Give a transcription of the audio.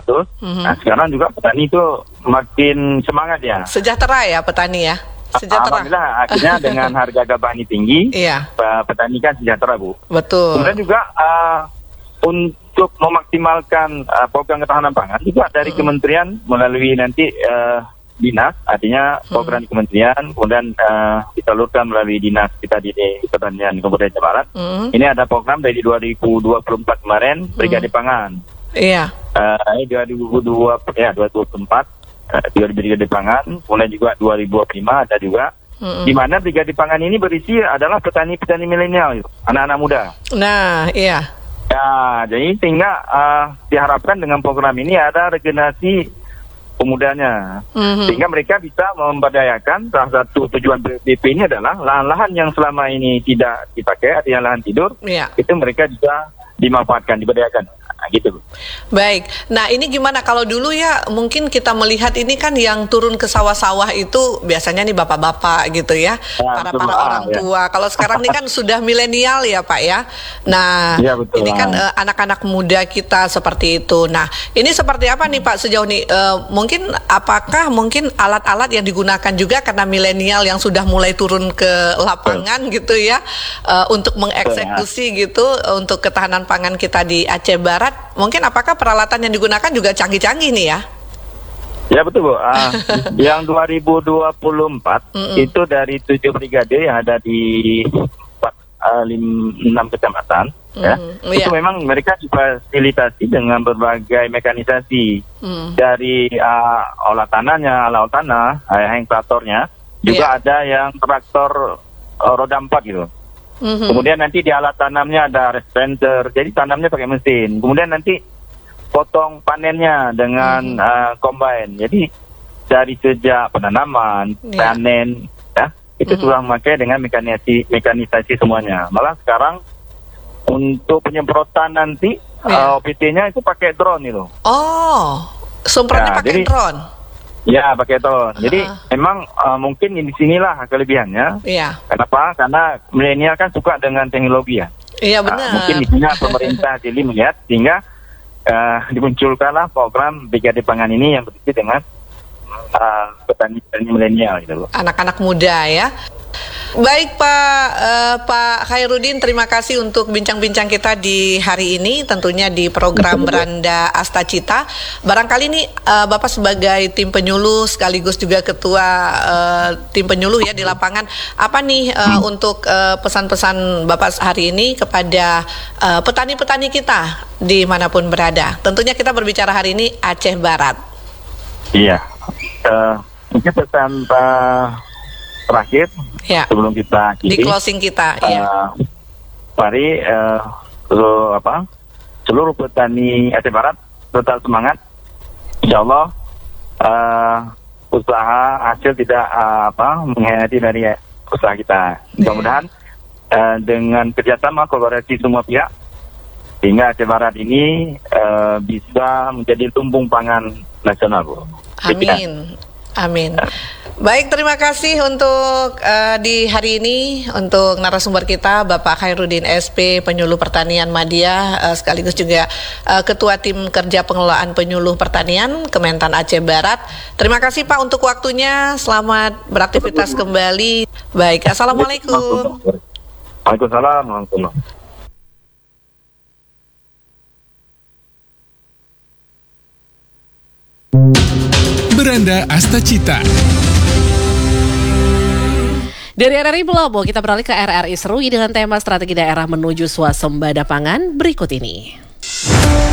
betul. Nah, sekarang juga petani itu makin semangat ya. Sejahtera ya petani ya. Sejahtera. Alhamdulillah, akhirnya dengan harga gabah ini tinggi, Iya. petani kan sejahtera, Bu. Betul. Kemudian juga untuk memaksimalkan program ketahanan pangan juga dari kementerian melalui nanti dinas, artinya program di kementerian, kemudian disalurkan melalui dinas kita di Pertanian Kabupaten Aceh Barat. Ini ada program dari 2024 kemarin, Brigade Pangan. Iya. 2024 Brigade Pangan, kemudian juga 2025 ada juga. Di mana Brigade Pangan ini berisi adalah petani-petani milenial, anak-anak muda. Nah, iya. Ya, jadi sehingga diharapkan dengan program ini ada regenerasi pemudanya, sehingga mereka bisa memberdayakan. Salah satu tujuan BP ini adalah lahan-lahan yang selama ini tidak dipakai, artinya lahan tidur, itu mereka bisa dimanfaatkan, diberdayakan. Nah, gitu. Baik. Nah, ini gimana kalau dulu ya mungkin kita melihat ini kan yang turun ke sawah-sawah itu biasanya nih bapak-bapak gitu ya, para orang tua. Kalau sekarang ini kan sudah milenial ya Pak ya. Nah, ini kan anak-anak muda kita seperti itu. Nah, ini seperti apa nih Pak sejauh ini? Apakah mungkin alat-alat yang digunakan juga karena milenial yang sudah mulai turun ke lapangan gitu ya, untuk mengeksekusi gitu untuk ketahanan pangan kita di Aceh Barat? Mungkin apakah peralatan yang digunakan juga canggih-canggih nih ya? Ya betul Bu. Yang 2024 itu dari 7 brigade yang ada di 6 kecamatan, itu memang mereka difasilitasi dengan berbagai mekanisasi dari olah tanahnya, alat tanah, yang traktornya, juga ada yang traktor roda 4 gitu. Kemudian nanti di alat tanamnya ada responder, jadi tanamnya pakai mesin. Kemudian nanti potong panennya dengan combine. Jadi dari sejak penanaman, panen, ya itu sudah memakai dengan mekanisasi semuanya. Malah sekarang untuk penyemprotan nanti OPT-nya itu pakai drone itu. Oh, semprotnya pakai drone. Ya, pakai drone. Jadi memang mungkin di sinilah kelebihannya. Iya. Kenapa? Karena milenial kan suka dengan teknologi ya. Iya benar. Mungkin di sini pemerintah jadi melihat sehingga dimunculkanlah program Brigade Pangan ini yang berisi dengan petani-petani milenial gitu loh. Anak-anak muda ya. Baik Pak Khairuddin, terima kasih untuk bincang-bincang kita di hari ini, tentunya di program Beranda Asta Cita. Barangkali nih Bapak sebagai tim penyuluh sekaligus juga ketua tim penyuluh ya di lapangan, apa nih untuk pesan-pesan Bapak hari ini kepada petani-petani kita dimanapun berada? Tentunya kita berbicara hari ini Aceh Barat. Iya, mungkin pesan terakhir sebelum kita di closing kita, mari seluruh petani Aceh Barat tetap semangat. Insya Allah usaha hasil tidak mengkhianati dari usaha kita. Mudah-mudahan dengan kerjasama kolaborasi semua pihak sehingga Aceh Barat ini bisa menjadi lumbung pangan nasional, Bu. Amin. Amin. Baik, terima kasih untuk di hari ini untuk narasumber kita Bapak Khairuddin SP, penyuluh pertanian Madya, sekaligus juga Ketua Tim Kerja Pengelolaan Penyuluh Pertanian Kementan Aceh Barat. Terima kasih Pak untuk waktunya. Selamat beraktivitas kembali. Baik, Assalamualaikum. Waalaikumsalam warahmatullahi. Beranda Asta Cita. Dari RRI Pulau kita beralih ke RRI Serui dengan tema strategi daerah menuju swasembada pangan berikut ini.